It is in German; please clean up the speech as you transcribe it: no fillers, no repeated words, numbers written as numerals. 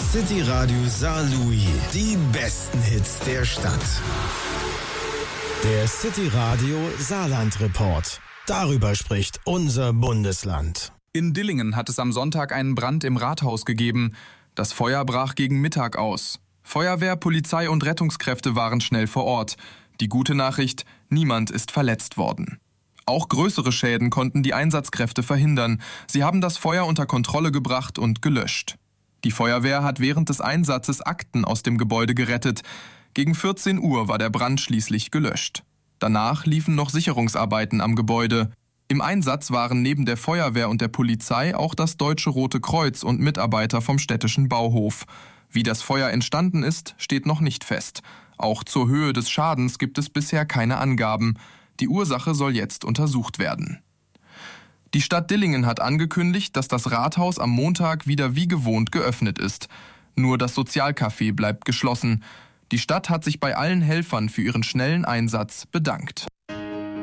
City Radio Saarlouis. Die besten Hits der Stadt. Der City Radio Saarland Report. Darüber spricht unser Bundesland. In Dillingen hat es am Sonntag einen Brand im Rathaus gegeben. Das Feuer brach gegen Mittag aus. Feuerwehr, Polizei und Rettungskräfte waren schnell vor Ort. Die gute Nachricht: niemand ist verletzt worden. Auch größere Schäden konnten die Einsatzkräfte verhindern. Sie haben das Feuer unter Kontrolle gebracht und gelöscht. Die Feuerwehr hat während des Einsatzes Akten aus dem Gebäude gerettet. Gegen 14 Uhr war der Brand schließlich gelöscht. Danach liefen noch Sicherungsarbeiten am Gebäude. Im Einsatz waren neben der Feuerwehr und der Polizei auch das Deutsche Rote Kreuz und Mitarbeiter vom städtischen Bauhof. Wie das Feuer entstanden ist, steht noch nicht fest. Auch zur Höhe des Schadens gibt es bisher keine Angaben. Die Ursache soll jetzt untersucht werden. Die Stadt Dillingen hat angekündigt, dass das Rathaus am Montag wieder wie gewohnt geöffnet ist. Nur das Sozialcafé bleibt geschlossen. Die Stadt hat sich bei allen Helfern für ihren schnellen Einsatz bedankt.